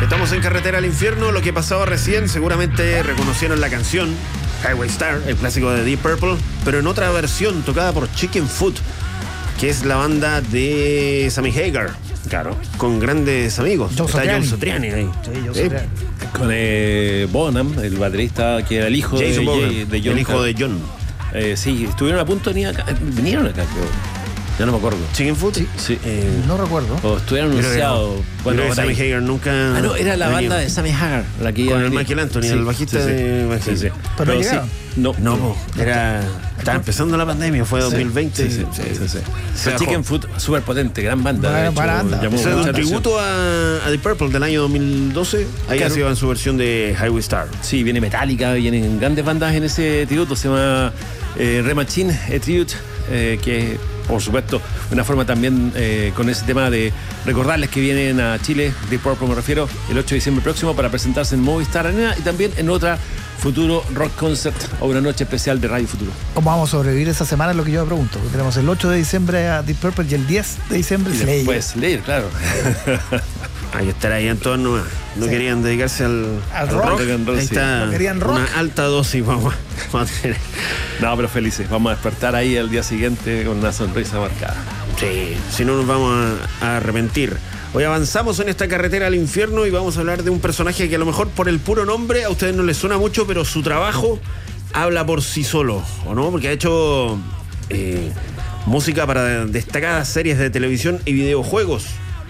Estamos en Carretera al Infierno. Lo que pasaba recién, seguramente reconocieron la canción Highway Star, el clásico de Deep Purple, pero en otra versión tocada por Chicken Foot, que es la banda de Sammy Hagar. Claro, con grandes amigos. Joe Está Satriani. Joe Satriani ahí. Sí, Joe Satriani. Con Bonham, el baterista que era el hijo Jason Bonham, de John. el hijo de John. Sí, estuvieron a punto de venir acá. Vinieron acá, creo. Ya no me acuerdo. Chicken Foot. Sí. No recuerdo. O estuvieron anunciados. Bueno, Sammy Hagar nunca. Ah, no, era la banda de Sammy Hagar, la que iba con a el venir. Michael Anthony, Sí, el bajista de Michael. Sí. Pero no llegaron. No. Estaba empezando la pandemia, fue 2020. Sí. Se bajó. Chicken Foot, súper potente, gran banda. Buena de hecho, banda. llamó Ese es mucha un tributo a Deep Purple del año 2012. Ahí Claro. ha sido en su versión de Highway Star. Sí, viene Metallica, vienen grandes bandas en ese tributo. Se llama Remachine Tribute, que por supuesto una forma también con ese tema de recordarles que vienen a Chile, Deep Purple me refiero, el 8 de diciembre próximo para presentarse en Movistar Arena y también en otra Futuro Rock Concert o una noche especial de Radio Futuro. ¿Cómo vamos a sobrevivir esa semana? Es lo que yo me pregunto. Tenemos el 8 de diciembre a Deep Purple y el 10 de diciembre Y Slayer. después leer, claro. Hay que estar ahí en torno. No Sí. querían dedicarse al rock. Rock and roll, Ahí sí. está. No querían rock. Una alta dosis vamos a tener. No, pero felices. Vamos a despertar ahí al día siguiente con una sonrisa marcada. Sí, si no nos vamos a arrepentir. Hoy avanzamos en esta carretera al infierno y vamos a hablar de un personaje que a lo mejor por el puro nombre a ustedes no les suena mucho, pero su trabajo habla por sí solo, ¿o no? Porque ha hecho música para destacadas series de televisión y videojuegos.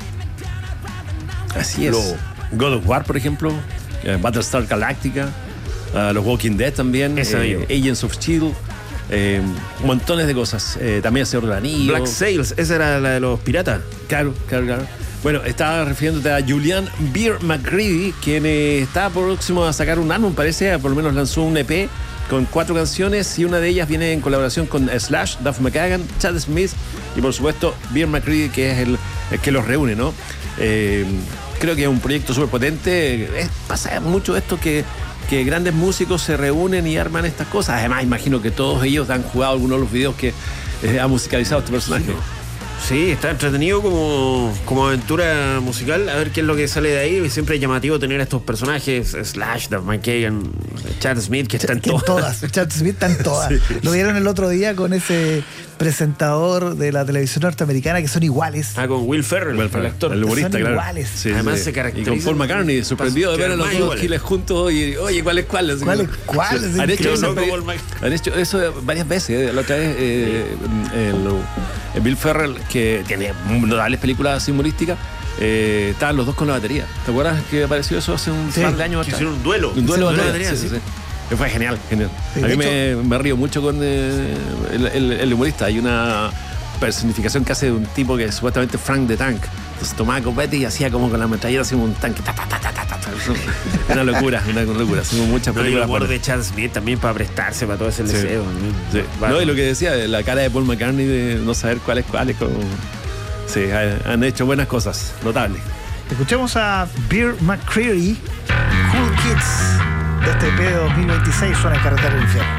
Así es. God of War, por ejemplo, Battlestar Galactica, los Walking Dead también, Agents of S.H.I.E.L.D., montones de cosas. También Señor del Anillo. Black Sails, esa era la de los piratas. Claro. Bueno, estaba refiriéndote a Julian Beer McCready, quien está próximo a sacar un álbum, parece, por lo menos lanzó un EP con 4 canciones y una de ellas viene en colaboración con Slash, Duff McKagan, Chad Smith y por supuesto Beer McCready, que es el que los reúne, ¿no? Creo que es un proyecto súper potente. Pasa mucho esto que grandes músicos se reúnen y arman estas cosas. Además, imagino que todos ellos han jugado algunos de los videos que ha musicalizado este personaje. Sí, está entretenido como aventura musical. A ver qué es lo que sale de ahí. Siempre es llamativo tener a estos personajes, Slash, Duff McKagan, Chad Smith, que están todas. Chad Smith está en todas. Sí. Lo vieron el otro día con ese presentador de la televisión norteamericana que son iguales. Con Will Ferrell, el actor. El humorista, son claro. iguales. Sí, además se caracteriza. Y con Paul McCartney, sorprendido de ver a los dos giles juntos y, oye, ¿cuál es cuál? ¿Cuál? Han hecho eso varias veces. La otra vez, Will Ferrell, que tiene notables películas humorísticas, estaban los dos con la batería. ¿Te acuerdas que apareció eso hace un par de años? Hicieron un duelo. Un duelo de batería. Sí. Fue genial. Sí, a mí me río mucho con el humorista. Hay una personificación que hace de un tipo que es supuestamente Frank the Tank. Entonces tomaba copete y hacía como con la metralleta así un tanque. Una locura. Hacemos muchas películas. Y el humor de Chad Smith también para prestarse para todo ese deseo. Sí. No, y lo que decía, la cara de Paul McCartney de no saber cuál es. Sí, han hecho buenas cosas, notables. Escuchemos a Beer McCreary, Cool Kids, de este EP 2026, suena en Carretera del Infierno.